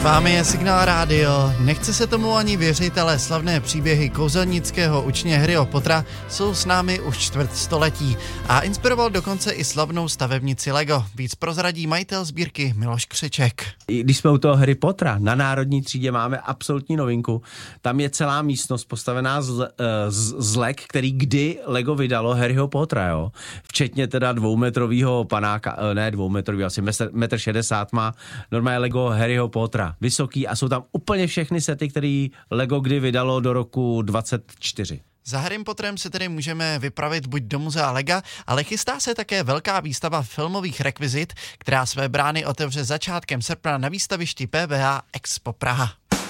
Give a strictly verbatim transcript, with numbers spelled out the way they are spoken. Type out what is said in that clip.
Vámi je Signál Rádio. Nechce se tomu ani věřit, ale slavné příběhy kouzelnického učně Harryho Pottera jsou s námi už čtvrt století a inspiroval dokonce i slavnou stavebnici Lego. Víc prozradí majitel sbírky Miloš Křeček. Když jsme u toho Harry Pottera, na Národní třídě máme absolutní novinku. Tam je celá místnost postavená z, z, z leg, který kdy Lego vydalo Harryho Pottera, jo. Včetně teda dvoumetrovýho panáka, ne dvoumetrovýho, asi metr šedesát má normálně Lego Harryho Pottera. Vysoký a jsou tam úplně všechny sety, které Lego kdy vydalo do roku dvacet čtyři. Za Harrym Potterem se tedy můžeme vypravit buď do muzea Lega, ale chystá se také velká výstava filmových rekvizit, která své brány otevře začátkem srpna na výstavišti P V A Expo Praha.